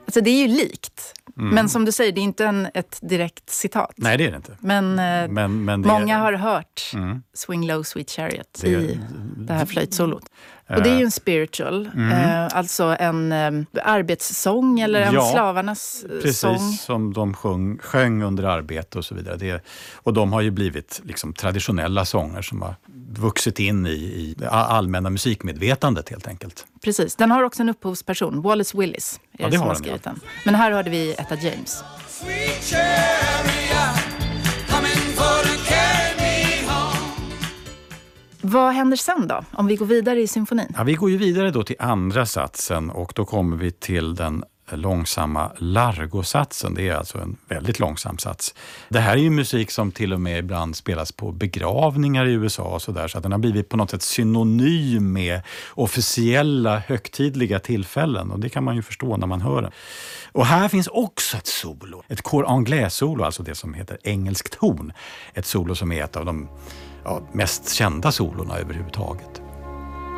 Alltså det är ju likt. Men som du säger, det är inte ett direkt citat. Nej, det är det inte. Men det många har hört Swing Low Sweet Chariot i det här flöjtsolot. Och det är ju en spiritual, alltså en arbetssång eller en slavarnas sång. Precis, som de sjöng under arbete och så vidare. Och de har ju blivit liksom traditionella sånger som har vuxit in i allmänna musikmedvetandet helt enkelt. Precis, den har också en upphovsperson, Wallace Willis. Det har den, ja. Men här hörde vi Etta James. Sweet chariot, coming for to carry me home. Vad händer sen då, om vi går vidare i symfonin? Ja, vi går ju vidare då till andra satsen och då kommer vi till den långsamma largosatsen. Det är alltså en väldigt långsam sats. Det här är ju musik som till och med ibland spelas på begravningar i USA och sådär, så att den har blivit på något sätt synonym med officiella högtidliga tillfällen, och det kan man ju förstå när man hör den. Och här finns också ett solo, ett cor anglais-solo, alltså det som heter engelskt horn. Ett solo som är ett av de mest kända solorna överhuvudtaget.